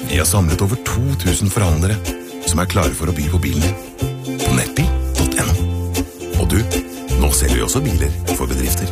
Vi har samlet over 2000 forhandlere som klare for å by på bilen din på nettbil.no. Og du, nå selger vi også biler for bedrifter.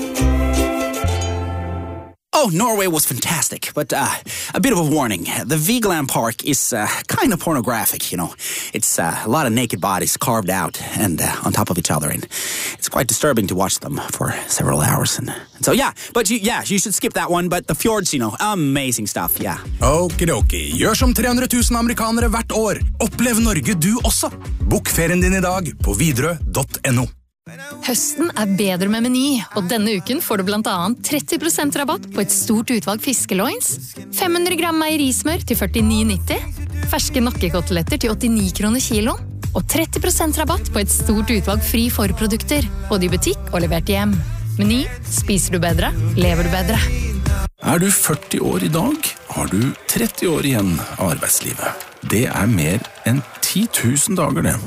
Oh, Norway was fantastic, but a bit of a warning. The Vigeland Park is kind of pornographic, you know. It's a lot of naked bodies carved out and on top of each other, and it's quite disturbing to watch them for several hours. And so, you should skip that one, but the fjords, you know, amazing stuff, yeah. Okidoki, gjør som 300 000 amerikanere hvert år. Opplev Norge du også. Bok ferien din I dag på Widerøe.no. Høsten bedre med Meny, og denne uken får du blant annet 30% rabatt på et stort utvalg fiskeloins, 500 gram meierismør til 49,90, ferske nakkekoteletter til 89 kroner kiloen, og 30% rabatt på et stort utvalg fri forprodukter, både I butikk og levert hjem. Meny, spiser du bedre, lever du bedre. Du 40 år I dag, har du 30 år igjen av arbeidslivet. Det mer enn 10 000 dager det.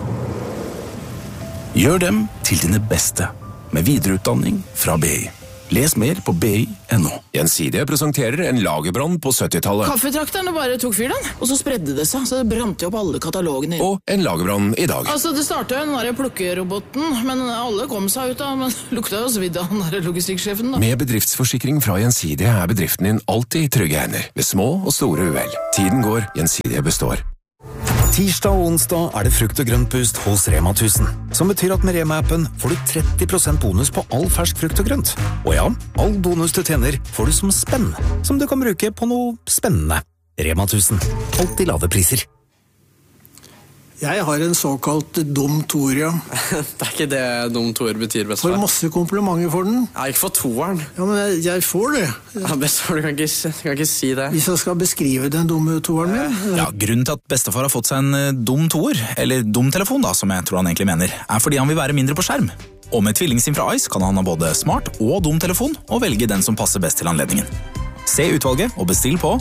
Gjør dem til dine beste, med videreutdanning fra BI. Les mer på BI.no. Gjensidige presenterer en lagerbrann på 70-tallet. Kaffetrakterne bare tok fyr den, og så spredde det seg, så det brant opp alle katalogene. Og en lagerbrann I dag. Altså, det startet jo den der plukkeroboten, men alle kom seg ut av, men lukta jo svidd av den der logistikksjefen da. Med bedriftsforsikring fra Gjensidige bedriften din alltid I trygge hender, ved små og store uhell. Tiden går, Gjensidige består. Tirsdag og onsdag det frukt- og grøntboost hos Rema 1000, som betyr at med Rema-appen får du 30% bonus på all fersk frukt og grønt. Og ja, all bonus du tjener får du som spenn, som du kan bruke på noe spennende. Rema 1000, alltid lave priser. Jeg har en såkalt dum toer, ja. Det ikke det dum toer betyr, bestefar. Får masse komplimenter for den. Ja, ikke for toeren. Ja, men jeg får det. Ja, bestefar, du kan ikke si det. Hvis jeg skal beskrive den dumme toeren min. Ja, grunnen til at bestefar har fått seg en dum toer, eller dum telefon da, som jeg tror han egentlig mener, fordi han vil være mindre på skjerm. Og med tvillingsim fra Ice kan han ha både smart og dum telefon, og velge den som passer best til anledningen. Se utvalget og bestill på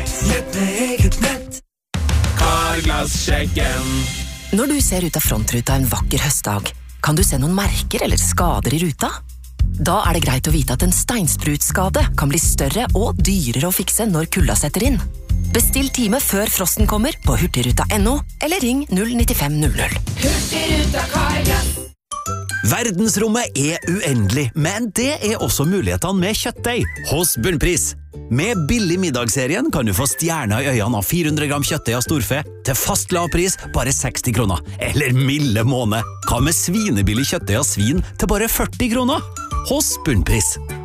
Carglass-sjekken. Når du ser ut av frontruta en vakker høstdag, kan du se noen merker eller skader I ruta? Da det greit å vite at en steinsprutskade kan bli større og dyrere å fikse når kulda setter inn. Bestill time før frosten kommer på hurtigruta.no eller ring 09500. Hurtigruta Carglass. Verdensrommet uendelig, men det også mulighetene med kjøttdeig hos Bunnpris. Med billig middagsserien kan du få stjerner I øynene av 400 gram kjøttdeig av storfe til fast lav pris bare 60 kroner. Eller milde måned. Hva med svinebillig kjøttdeig av svin til bare 40 kroner? Hos Bunnpris.